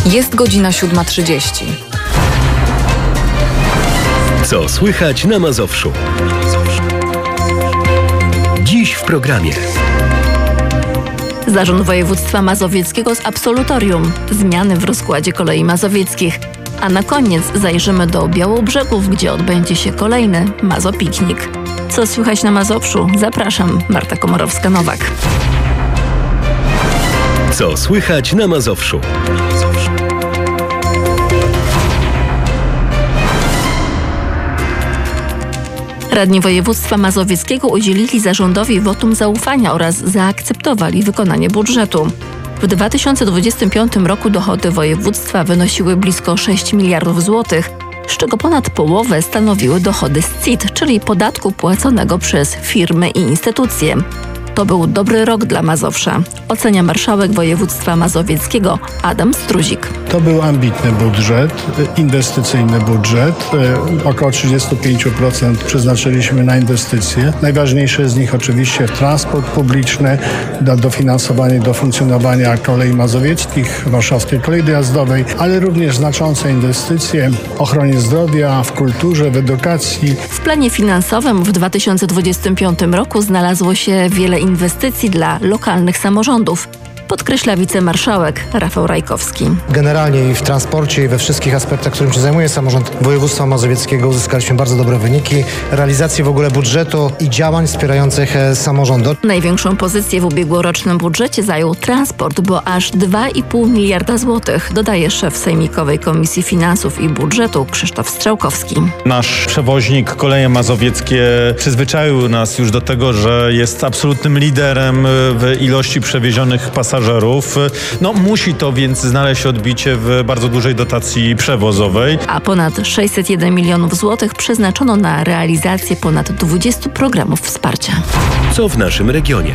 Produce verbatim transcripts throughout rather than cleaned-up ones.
Jest godzina siódma trzydzieści. Co słychać na Mazowszu? Dziś w programie. Zarząd Województwa Mazowieckiego z absolutorium. Zmiany w rozkładzie kolei mazowieckich. A na koniec zajrzymy do Białobrzegów, gdzie odbędzie się kolejny Mazopiknik. Co słychać na Mazowszu? Zapraszam, Marta Komorowska-Nowak. Co słychać na Mazowszu? Radni województwa mazowieckiego udzielili zarządowi wotum zaufania oraz zaakceptowali wykonanie budżetu. W dwa tysiące dwudziestym piątym roku dochody województwa wynosiły blisko sześć miliardów złotych, z czego ponad połowę stanowiły dochody z C I T, czyli podatku płaconego przez firmy i instytucje. To był dobry rok dla Mazowsza, ocenia marszałek województwa mazowieckiego Adam Struzik. To był ambitny budżet, inwestycyjny budżet. Około trzydzieści pięć procent przeznaczyliśmy na inwestycje. Najważniejsze z nich oczywiście transport publiczny, dofinansowanie do funkcjonowania kolei mazowieckich, warszawskiej kolei dojazdowej, ale również znaczące inwestycje w ochronie zdrowia, w kulturze, w edukacji. W planie finansowym w dwa tysiące dwudziestym piątym roku znalazło się wiele inwestycji dla lokalnych samorządów, podkreśla wicemarszałek Rafał Rajkowski. Generalnie i w transporcie, i we wszystkich aspektach, którym się zajmuje samorząd województwa mazowieckiego, uzyskaliśmy bardzo dobre wyniki, realizacji w ogóle budżetu i działań wspierających samorząd. Największą pozycję w ubiegłorocznym budżecie zajął transport, bo aż dwa i pół miliarda złotych, dodaje szef Sejmikowej Komisji Finansów i Budżetu Krzysztof Strzałkowski. Nasz przewoźnik Koleje Mazowieckie przyzwyczaił nas już do tego, że jest absolutnym liderem w ilości przewiezionych pasażerów. pasażerów. No musi to więc znaleźć odbicie w bardzo dużej dotacji przewozowej. A ponad sześćset jeden milionów złotych przeznaczono na realizację ponad dwudziestu programów wsparcia. Co w naszym regionie?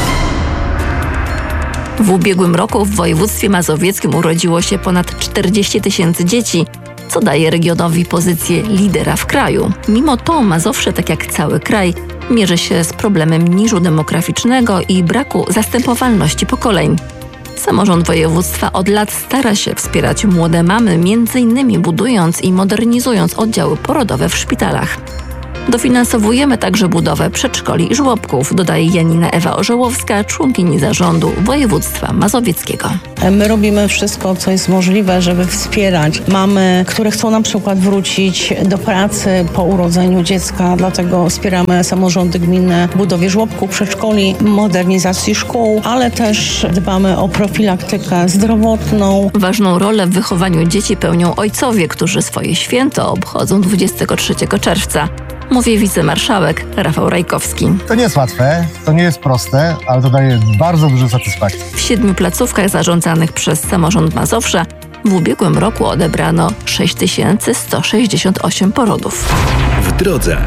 W ubiegłym roku w województwie mazowieckim urodziło się ponad czterdzieści tysięcy dzieci, co daje regionowi pozycję lidera w kraju. Mimo to Mazowsze, tak jak cały kraj, mierzy się z problemem niżu demograficznego i braku zastępowalności pokoleń. Samorząd województwa od lat stara się wspierać młode mamy, między innymi budując i modernizując oddziały porodowe w szpitalach. Dofinansowujemy także budowę przedszkoli i żłobków, dodaje Janina Ewa Orzełowska, członkini zarządu województwa mazowieckiego. My robimy wszystko, co jest możliwe, żeby wspierać mamy, które chcą na przykład wrócić do pracy po urodzeniu dziecka, dlatego wspieramy samorządy gminne w budowie żłobków, przedszkoli, modernizacji szkół, ale też dbamy o profilaktykę zdrowotną. Ważną rolę w wychowaniu dzieci pełnią ojcowie, którzy swoje święto obchodzą dwudziestego trzeciego czerwca. Mówi wicemarszałek Rafał Rajkowski. To nie jest łatwe, to nie jest proste, ale to daje bardzo dużo satysfakcji. W siedmiu placówkach zarządzanych przez samorząd Mazowsza w ubiegłym roku odebrano sześć tysięcy sto sześćdziesiąt osiem porodów. W drodze.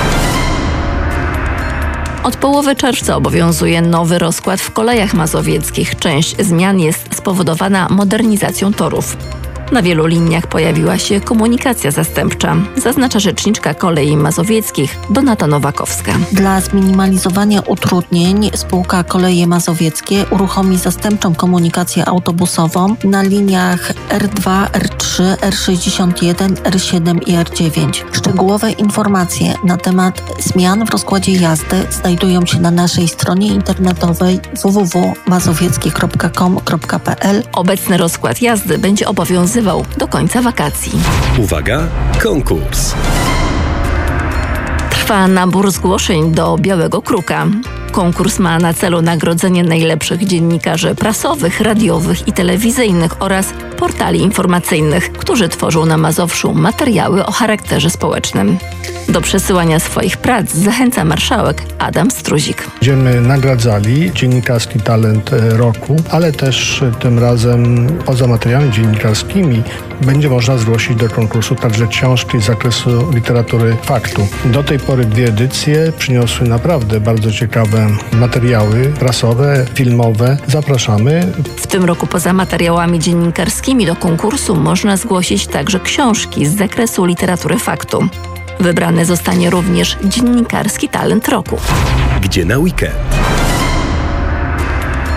Od połowy czerwca obowiązuje nowy rozkład w kolejach mazowieckich. Część zmian jest spowodowana modernizacją torów. Na wielu liniach pojawiła się komunikacja zastępcza, zaznacza rzeczniczka Kolei Mazowieckich Donata Nowakowska. Dla zminimalizowania utrudnień spółka Koleje Mazowieckie uruchomi zastępczą komunikację autobusową na liniach R dwa, R trzy, R sześćdziesiąt jeden, R siedem i R dziewięć. Szczegółowe informacje na temat zmian w rozkładzie jazdy znajdują się na naszej stronie internetowej w w w kropka mazowieckie kropka com kropka p l. Obecny rozkład jazdy będzie obowiązywał do końca wakacji. Uwaga, konkurs. Trwa nabór zgłoszeń do Białego Kruka. Konkurs ma na celu nagrodzenie najlepszych dziennikarzy prasowych, radiowych i telewizyjnych oraz portali informacyjnych, którzy tworzą na Mazowszu materiały o charakterze społecznym. Do przesyłania swoich prac zachęca marszałek Adam Struzik. Będziemy nagradzali dziennikarski talent roku, ale też tym razem poza materiałami dziennikarskimi będzie można zgłosić do konkursu także książki z zakresu literatury faktu. Do tej pory dwie edycje przyniosły naprawdę bardzo ciekawe materiały prasowe, filmowe. Zapraszamy. W tym roku poza materiałami dziennikarskimi do konkursu można zgłosić także książki z zakresu literatury faktu. Wybrany zostanie również dziennikarski talent roku. Gdzie na weekend?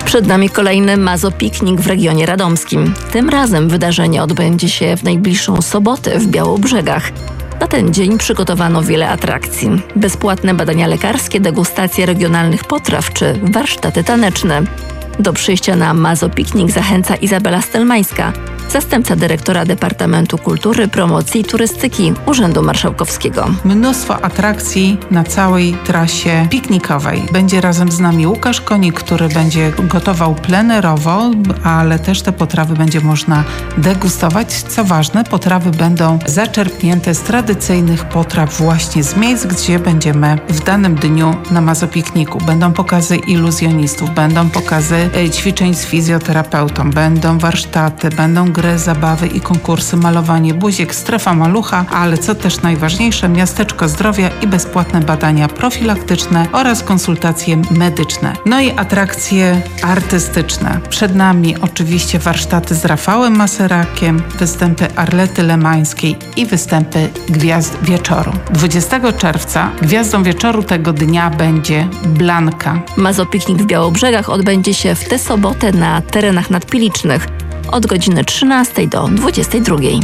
Przed nami kolejny Mazopiknik w regionie radomskim. Tym razem wydarzenie odbędzie się w najbliższą sobotę w Białobrzegach. Na ten dzień przygotowano wiele atrakcji. Bezpłatne badania lekarskie, degustacje regionalnych potraw czy warsztaty taneczne. Do przyjścia na Mazopiknik zachęca Izabela Stelmańska, zastępca dyrektora Departamentu Kultury, Promocji i Turystyki Urzędu Marszałkowskiego. Mnóstwo atrakcji na całej trasie piknikowej. Będzie razem z nami Łukasz Konik, który będzie gotował plenerowo, ale też te potrawy będzie można degustować. Co ważne, potrawy będą zaczerpnięte z tradycyjnych potraw właśnie z miejsc, gdzie będziemy w danym dniu na Mazopikniku. Będą pokazy iluzjonistów, będą pokazy ćwiczeń z fizjoterapeutą, będą warsztaty, będą gry, zabawy i konkursy, malowanie buziek, strefa malucha, ale co też najważniejsze, miasteczko zdrowia i bezpłatne badania profilaktyczne oraz konsultacje medyczne. No i atrakcje artystyczne. Przed nami oczywiście warsztaty z Rafałem Maserakiem, występy Arlety Lemańskiej i występy Gwiazd Wieczoru. dwudziestego czerwca gwiazdą wieczoru tego dnia będzie Blanka. Mazopiknik w Białobrzegach odbędzie się w tę sobotę na terenach nadpilicznych od godziny trzynastej do dwudziestej drugiej.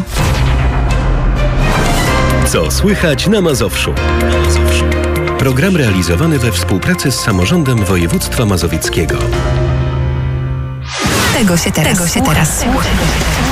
Co słychać na Mazowszu? Program realizowany we współpracy z Samorządem Województwa Mazowieckiego. Tego się teraz, Tego się teraz słucha.